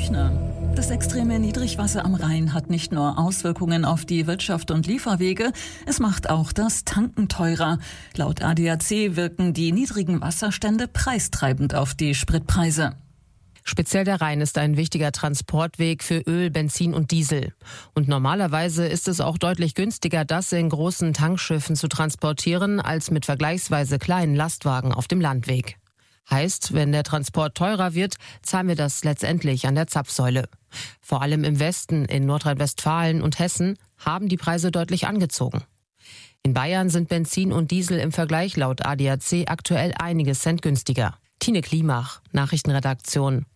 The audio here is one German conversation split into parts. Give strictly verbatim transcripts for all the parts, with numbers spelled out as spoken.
Büchner. Das extreme Niedrigwasser am Rhein hat nicht nur Auswirkungen auf die Wirtschaft und Lieferwege, es macht auch das Tanken teurer. Laut A D A C wirken die niedrigen Wasserstände preistreibend auf die Spritpreise. Speziell der Rhein ist ein wichtiger Transportweg für Öl, Benzin und Diesel. Und normalerweise ist es auch deutlich günstiger, das in großen Tankschiffen zu transportieren, als mit vergleichsweise kleinen Lastwagen auf dem Landweg. Heißt, wenn der Transport teurer wird, zahlen wir das letztendlich an der Zapfsäule. Vor allem im Westen, in Nordrhein-Westfalen und Hessen, haben die Preise deutlich angezogen. In Bayern sind Benzin und Diesel im Vergleich laut A D A C aktuell einige Cent günstiger. Tine Klimach, Nachrichtenredaktion.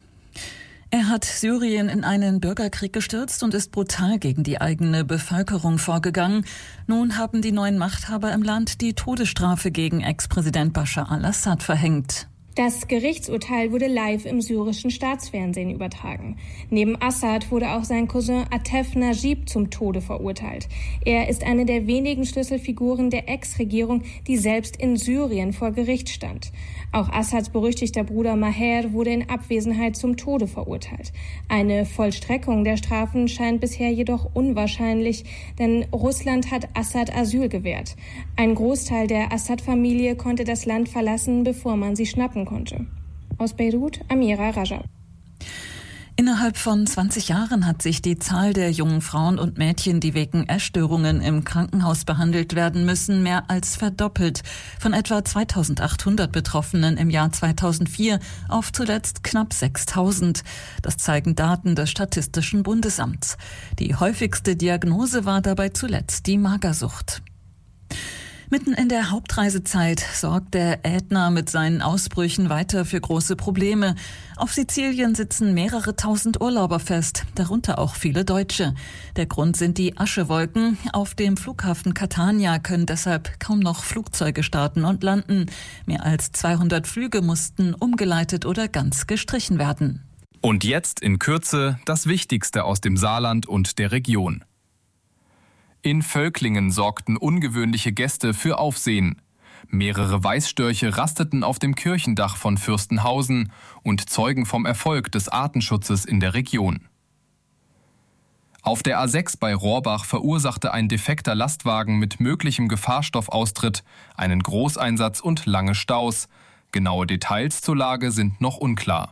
Er hat Syrien in einen Bürgerkrieg gestürzt und ist brutal gegen die eigene Bevölkerung vorgegangen. Nun haben die neuen Machthaber im Land die Todesstrafe gegen Ex-Präsident Bashar al-Assad verhängt. Das Gerichtsurteil wurde live im syrischen Staatsfernsehen übertragen. Neben Assad wurde auch sein Cousin Atef Najib zum Tode verurteilt. Er ist eine der wenigen Schlüsselfiguren der Ex-Regierung, die selbst in Syrien vor Gericht stand. Auch Assads berüchtigter Bruder Maher wurde in Abwesenheit zum Tode verurteilt. Eine Vollstreckung der Strafen scheint bisher jedoch unwahrscheinlich, denn Russland hat Assad Asyl gewährt. Ein Großteil der Assad-Familie konnte das Land verlassen, bevor man sie schnappen konnte. Aus Beirut, Amira Rajab. Innerhalb von zwanzig Jahren hat sich die Zahl der jungen Frauen und Mädchen, die wegen Essstörungen im Krankenhaus behandelt werden müssen, mehr als verdoppelt. Von etwa zweitausendachthundert Betroffenen im Jahr zweitausendvier auf zuletzt knapp sechstausend. Das zeigen Daten des Statistischen Bundesamts. Die häufigste Diagnose war dabei zuletzt die Magersucht. Mitten in der Hauptreisezeit sorgt der Ätna mit seinen Ausbrüchen weiter für große Probleme. Auf Sizilien sitzen mehrere tausend Urlauber fest, darunter auch viele Deutsche. Der Grund sind die Aschewolken. Auf dem Flughafen Catania können deshalb kaum noch Flugzeuge starten und landen. Mehr als zweihundert Flüge mussten umgeleitet oder ganz gestrichen werden. Und jetzt in Kürze das Wichtigste aus dem Saarland und der Region. In Völklingen sorgten ungewöhnliche Gäste für Aufsehen. Mehrere Weißstörche rasteten auf dem Kirchendach von Fürstenhausen und zeugen vom Erfolg des Artenschutzes in der Region. Auf der A sechs bei Rohrbach verursachte ein defekter Lastwagen mit möglichem Gefahrstoffaustritt einen Großeinsatz und lange Staus. Genaue Details zur Lage sind noch unklar.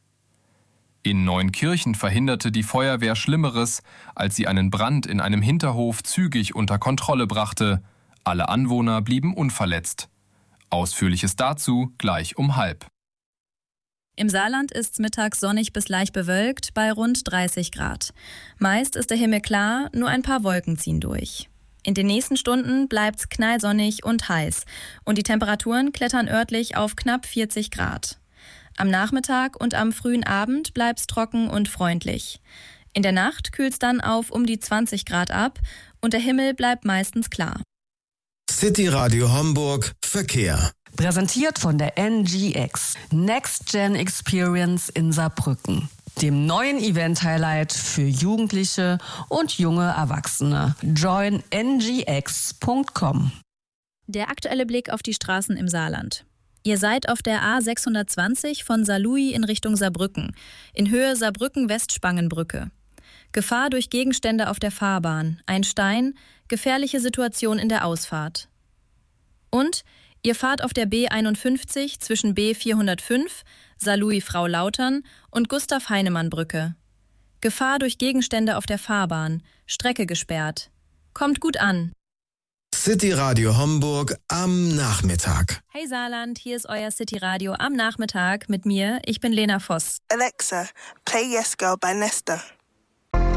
In Neunkirchen verhinderte die Feuerwehr Schlimmeres, als sie einen Brand in einem Hinterhof zügig unter Kontrolle brachte. Alle Anwohner blieben unverletzt. Ausführliches dazu gleich um halb. Im Saarland ist es mittags sonnig bis leicht bewölkt bei rund dreißig Grad. Meist ist der Himmel klar, nur ein paar Wolken ziehen durch. In den nächsten Stunden bleibt es knallsonnig und heiß und die Temperaturen klettern örtlich auf knapp vierzig Grad. Am Nachmittag und am frühen Abend bleibt's trocken und freundlich. In der Nacht kühlt's dann auf um die zwanzig Grad ab und der Himmel bleibt meistens klar. City Radio Homburg Verkehr. Präsentiert von der N G X, Next Gen Experience in Saarbrücken, dem neuen Event-Highlight für Jugendliche und junge Erwachsene. join n g x punkt com. Der aktuelle Blick auf die Straßen im Saarland. Ihr seid auf der A sechshundertzwanzig von Saarlouis in Richtung Saarbrücken, in Höhe Saarbrücken-Westspangenbrücke. Gefahr durch Gegenstände auf der Fahrbahn, ein Stein, gefährliche Situation in der Ausfahrt. Und ihr fahrt auf der B einundfünfzig zwischen B vierhundertfünf, Saarlouis-Frau-Lautern und Gustav-Heinemann-Brücke. Gefahr durch Gegenstände auf der Fahrbahn, Strecke gesperrt. Kommt gut an. City Radio Homburg am Nachmittag. Hey Saarland, hier ist euer City Radio am Nachmittag mit mir. Ich bin Lena Voss. Alexa, play Yes Girl by Nesta.